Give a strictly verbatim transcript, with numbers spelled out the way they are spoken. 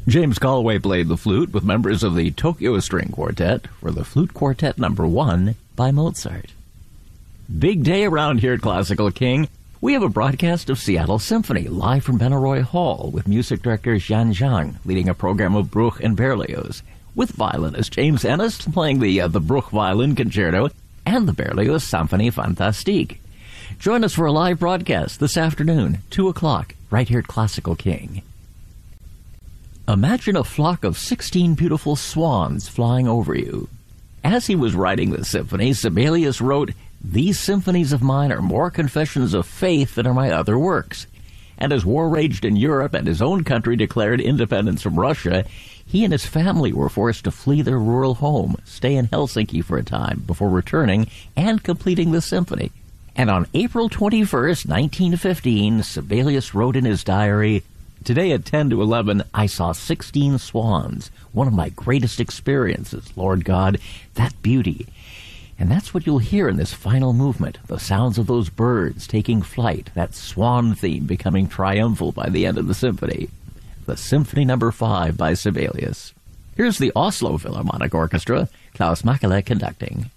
James Galway played the flute with members of the Tokyo String Quartet for the Flute Quartet Number One by Mozart. Big day around here at Classical King. We have a broadcast of Seattle Symphony live from Benaroya Hall with music director Xian Zhang leading a program of Bruch and Berlioz, with violinist James Ennis playing the uh, the Bruch Violin Concerto and the Berlioz Symphonie Fantastique. Join us for a live broadcast this afternoon, two o'clock, right here at Classical King. Imagine a flock of sixteen beautiful swans flying over you. As he was writing the symphony, Sibelius wrote, "These symphonies of mine are more confessions of faith than are my other works." And as war raged in Europe and his own country declared independence from Russia, he and his family were forced to flee their rural home, stay in Helsinki for a time before returning and completing the symphony. And on April twenty-first, nineteen fifteen, Sibelius wrote in his diary, "Today at ten to eleven, I saw sixteen swans, one of my greatest experiences, Lord God, that beauty." And that's what you'll hear in this final movement, the sounds of those birds taking flight, that swan theme becoming triumphal by the end of the symphony. The Symphony Number Five by Sibelius. Here's the Oslo Philharmonic Orchestra, Klaus Mäkelä conducting.